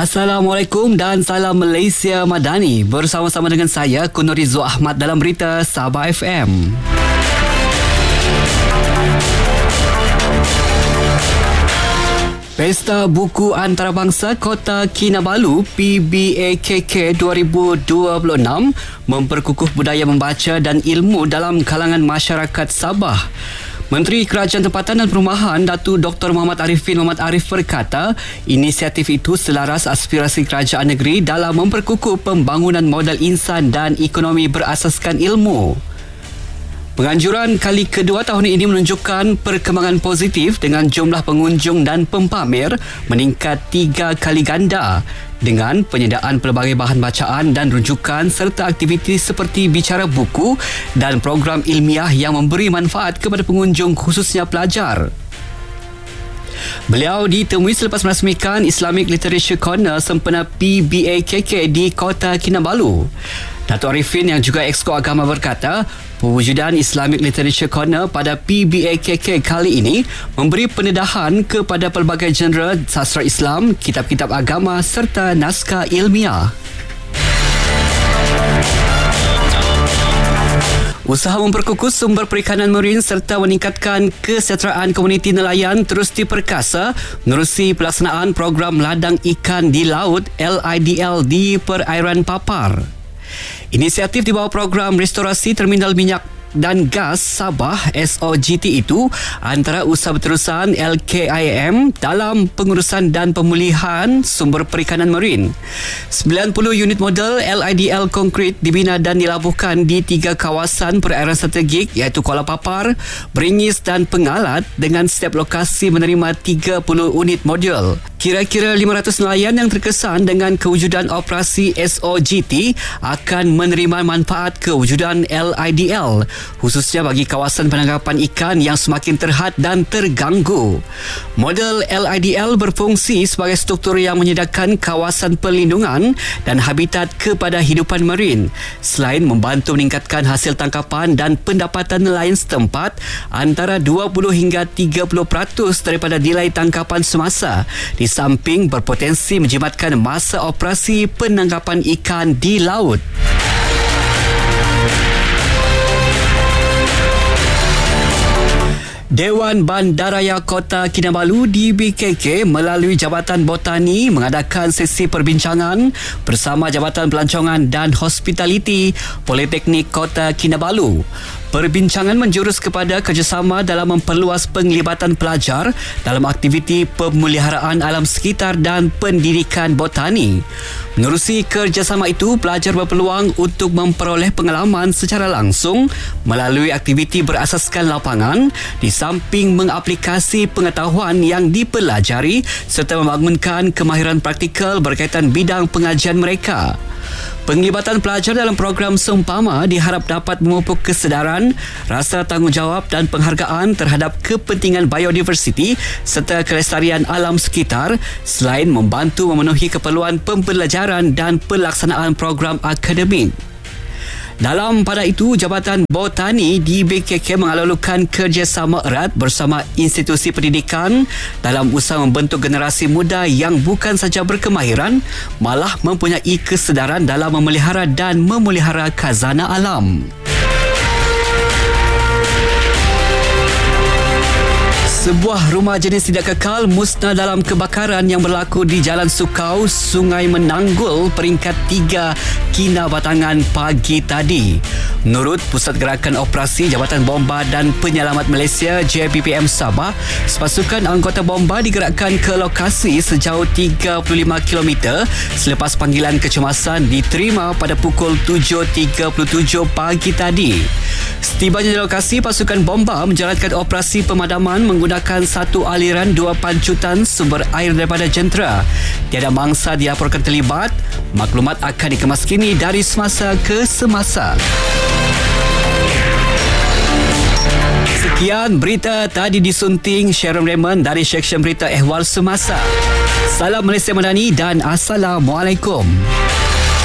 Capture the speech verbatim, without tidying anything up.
Assalamualaikum dan salam Malaysia Madani. Bersama-sama dengan saya Kunurizo Ahmad dalam berita Sabah F M. Pesta Buku Antarabangsa Kota Kinabalu P B A K K dua ribu dua puluh enam memperkukuh budaya membaca dan ilmu dalam kalangan masyarakat Sabah. Menteri Kerajaan Tempatan dan Perumahan Datuk Doktor Muhammad Arifin Muhammad Arif berkata, inisiatif itu selaras aspirasi kerajaan negeri dalam memperkukuh pembangunan modal insan dan ekonomi berasaskan ilmu. Penganjuran kali kedua tahun ini menunjukkan perkembangan positif dengan jumlah pengunjung dan pempamer meningkat tiga kali ganda dengan penyediaan pelbagai bahan bacaan dan rujukan serta aktiviti seperti bicara buku dan program ilmiah yang memberi manfaat kepada pengunjung khususnya pelajar. Beliau ditemui selepas merasmikan Islamic Literature Corner sempena P B A K K di Kota Kinabalu. Datuk Arifin yang juga Exco Agama berkata, pewujudan Islamic Literature Corner pada P B A K K kali ini memberi pendedahan kepada pelbagai genre sastra Islam, kitab-kitab agama serta naskah ilmiah. Usaha memperkukuh sumber perikanan marin serta meningkatkan kesejahteraan komuniti nelayan terus diperkasa menerusi pelaksanaan program ladang ikan di laut L I D L di perairan Papar. Inisiatif di bawah program restorasi terminal minyak dan gas Sabah S O G T itu antara usaha berterusan L K I M dalam pengurusan dan pemulihan sumber perikanan marin. sembilan puluh unit model L I D L konkrit dibina dan dilabuhkan di tiga kawasan perairan strategik iaitu Kuala Papar, Beringis dan Pengalat dengan setiap lokasi menerima tiga puluh unit modul. Kira-kira lima ratus nelayan yang terkesan dengan kewujudan operasi S O G T akan menerima manfaat kewujudan L I D L, khususnya bagi kawasan penangkapan ikan yang semakin terhad dan terganggu. Model L I D L berfungsi sebagai struktur yang menyediakan kawasan perlindungan dan habitat kepada hidupan marin. Selain membantu meningkatkan hasil tangkapan dan pendapatan nelayan setempat, antara dua puluh hingga tiga puluh peratus daripada nilai tangkapan semasa, di samping berpotensi menjimatkan masa operasi penangkapan ikan di laut. Dewan Bandaraya Kota Kinabalu D B K K melalui Jabatan Botani mengadakan sesi perbincangan bersama Jabatan Pelancongan dan Hospitaliti Politeknik Kota Kinabalu. Perbincangan menjurus kepada kerjasama dalam memperluas penglibatan pelajar dalam aktiviti pemeliharaan alam sekitar dan pendidikan botani. Menerusi kerjasama itu, pelajar berpeluang untuk memperoleh pengalaman secara langsung melalui aktiviti berasaskan lapangan di samping mengaplikasi pengetahuan yang dipelajari serta membangunkan kemahiran praktikal berkaitan bidang pengajian mereka. Penglibatan pelajar dalam program seumpama diharap dapat memupuk kesedaran, rasa tanggungjawab dan penghargaan terhadap kepentingan biodiversiti serta kelestarian alam sekitar selain membantu memenuhi keperluan pembelajaran dan pelaksanaan program akademik. Dalam pada itu, Jabatan Botani D B K K mengalulukan kerjasama erat bersama institusi pendidikan dalam usaha membentuk generasi muda yang bukan saja berkemahiran, malah mempunyai kesedaran dalam memelihara dan memelihara khazanah alam. Sebuah rumah jenis tidak kekal musnah dalam kebakaran yang berlaku di Jalan Sukau, Sungai Menanggul, peringkat tiga Kinabatangan pagi tadi. Menurut Pusat Gerakan Operasi Jabatan Bomba dan Penyelamat Malaysia J B P M Sabah, sepasukan anggota bomba digerakkan ke lokasi sejauh tiga puluh lima kilometer selepas panggilan kecemasan diterima pada pukul tujuh tiga puluh tujuh pagi tadi. Setibanya di lokasi, pasukan bomba menjalankan operasi pemadaman menggunakan satu aliran dua pancutan sumber air daripada jentera. Tiada mangsa dilaporkan terlibat. Maklumat akan dikemaskini dari semasa ke semasa. Sekian berita tadi disunting Sharon Raymond dari Seksyen Berita Ehwal Semasa. Salam Malaysia Madani dan Assalamualaikum.